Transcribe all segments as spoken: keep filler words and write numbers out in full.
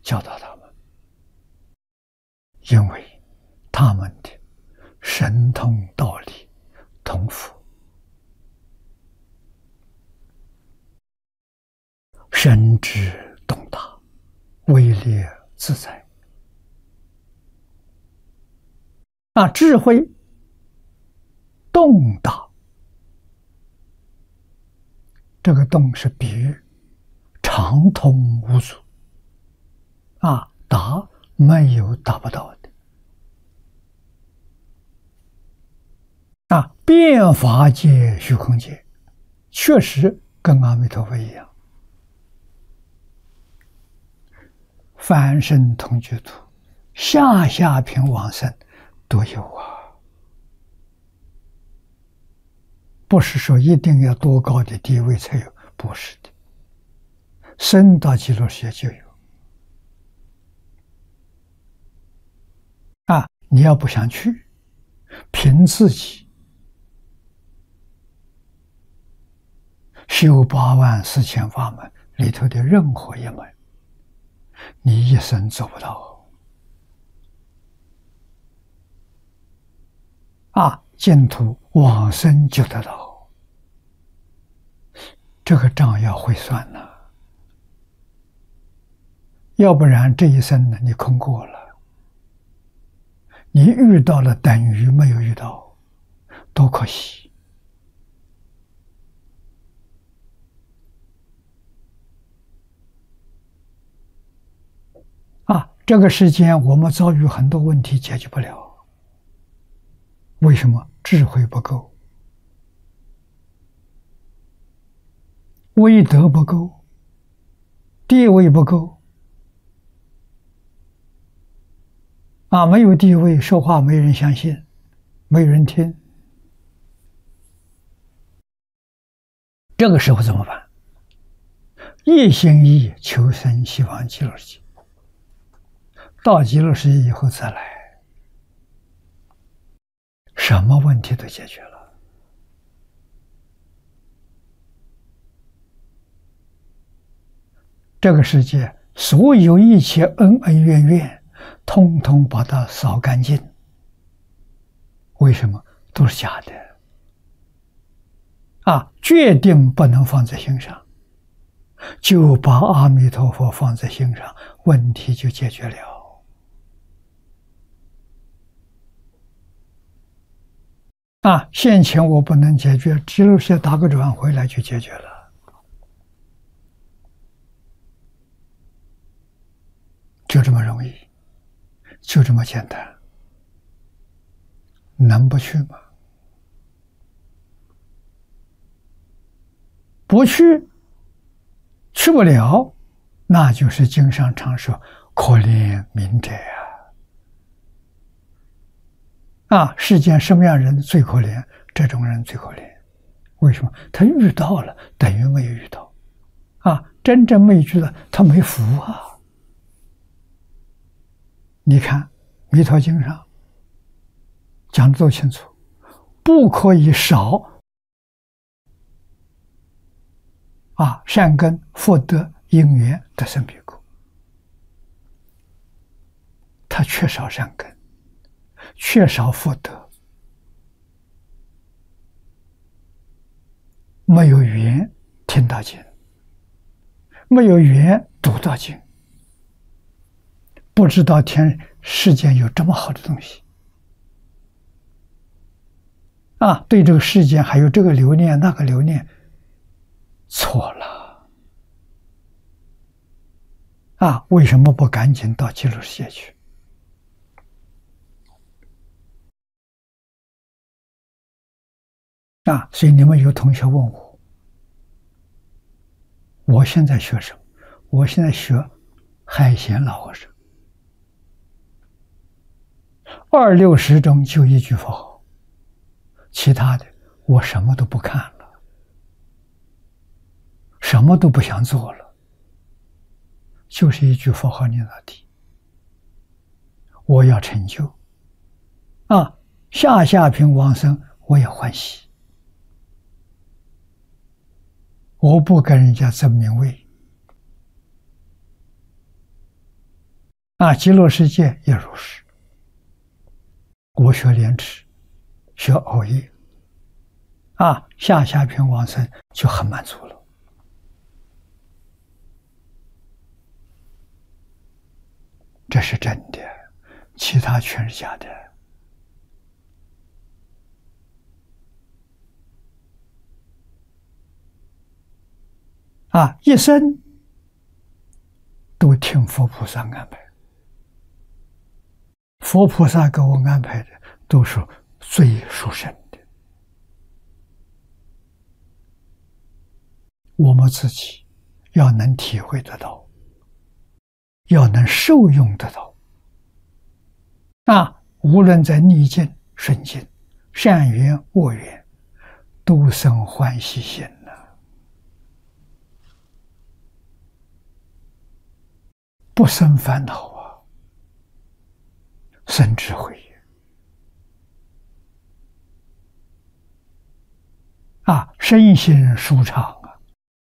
教导他们，因为他们的神通道理同佛，深知洞大，威力自在。啊，智慧洞大，这个洞是比喻畅通无阻。啊，达没有达不到的。啊，变法界、虚空界，确实跟阿弥陀佛一样。凡圣同居土，下下品往生都有啊。不是说一定要多高的地位才有，不是的。升到极乐世界就有。啊，你要不想去，凭自己修八万四千法门里头的任何一门，你一生做不到。啊，净土往生就得到，这个账要会算呢，要不然这一生呢，你空过了。你遇到了等于没有遇到，多可惜。啊，这个世间我们遭遇很多问题解决不了，为什么？智慧不够，威德不够，地位不够。啊，没有地位，说话没人相信，没人听。这个时候怎么办？一心一意求生西方极乐世界，到极乐世界以后再来，什么问题都解决了。这个世界所有一切恩恩怨怨，通通把它扫干净。为什么？都是假的。啊，决定不能放在心上，就把阿弥陀佛放在心上，问题就解决了。啊，现前我不能解决，极乐世界打个转回来就解决了，就这么容易，就这么简单，能不去吗？不去，去不了，那就是经上常说可怜悯者啊！啊，世间什么样人最可怜？这种人最可怜。为什么？他遇到了，等于没有遇到。啊，真正没遇到，他没福啊！你看《弥陀经》上讲得多清楚，不可以少啊，善根、福德、因缘得生彼国。他缺少善根，缺少福德，没有缘听到经，没有缘读到经，不知道天世间有这么好的东西啊！对这个世间还有这个留念那个留念，错了啊！为什么不赶紧到极乐世界去？啊！所以你们有同学问我，我现在学什么？我现在学海贤老和尚，二六十中就一句佛号，其他的我什么都不看了，什么都不想做了，就是一句佛号念到底。我要成就啊，下下品往生我也欢喜，我不跟人家争名位啊，极乐世界也如是。我学莲池，学熬夜，啊，下下品往生就很满足了。这是真的，其他全是假的。啊，一生都听佛菩萨安排，佛菩萨给我安排的都是最殊胜的，我们自己要能体会得到，要能受用得到。啊，无论在逆境、顺境、善缘、恶缘，都生欢喜心呐、啊，不生烦恼啊，生智慧啊，身心舒畅啊，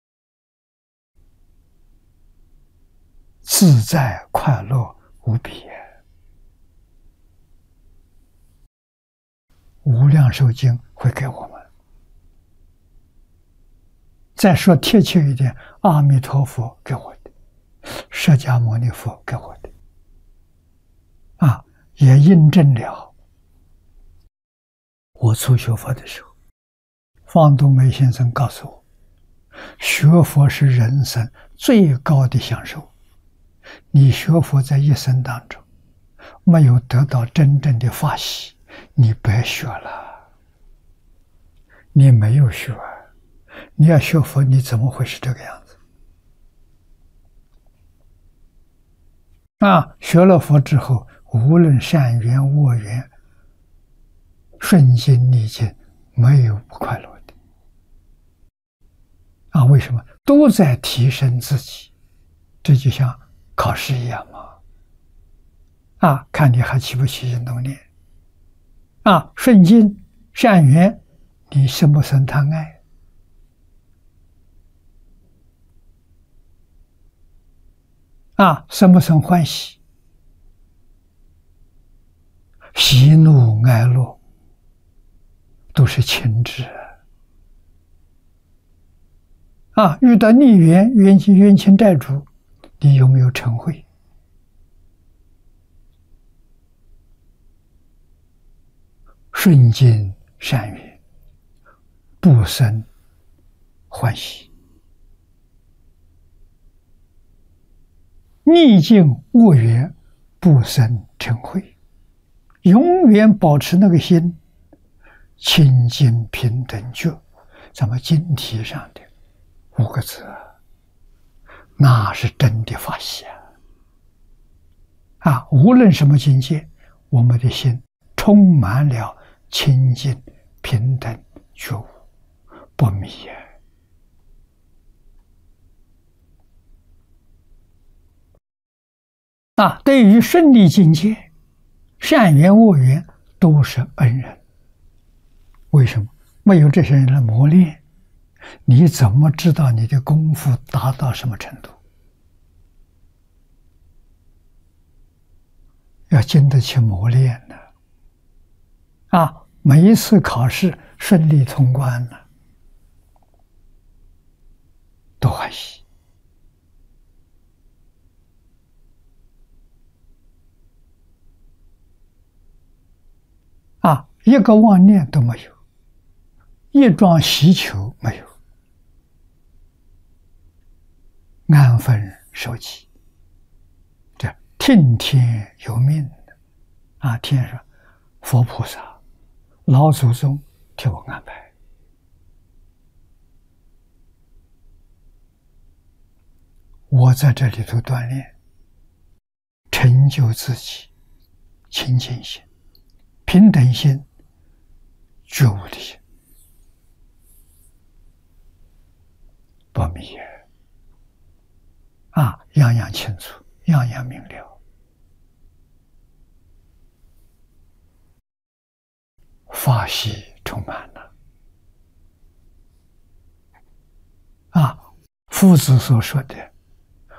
自在快乐无比。无量寿经会给我们。再说贴切一点，阿弥陀佛给我的，释迦牟尼佛给我的，啊，也印证了我初学佛的时候，方东梅先生告诉我，学佛是人生最高的享受。你学佛在一生当中没有得到真正的法喜，你白学了，你没有学。你要学佛，你怎么会是这个样子？啊，学了佛之后，无论善缘、恶缘、顺境、逆境，没有不快乐的。啊，为什么？都在提升自己，这就像考试一样嘛。啊，看你还起不起心动念。啊，顺境、善缘，你生不生贪爱？啊，生不生欢喜？喜怒哀乐都是情志啊！遇到逆缘、冤亲、冤亲债主，你有没有嗔恚？顺境善缘，不生欢喜。逆境恶缘，不生嗔恚，永远保持那个心清净平等觉。咱们经题上的五个字，那是真的法喜啊！啊，无论什么境界，我们的心充满了清净平等觉悟，不迷啊！啊，对于顺利境界，善缘恶缘都是恩人。为什么？没有这些人的磨练，你怎么知道你的功夫达到什么程度？要经得起磨练的。啊，每一次考试顺利通关了，都欢喜。啊，一个妄念都没有，一桩希求没有，安分守己，这听天由命的啊！天上佛菩萨、老祖宗替我安排，我在这里头锻炼，成就自己清净心、平等心、觉悟的心，不迷啊，样样清楚，样样明了，法喜充满了啊！夫子所说的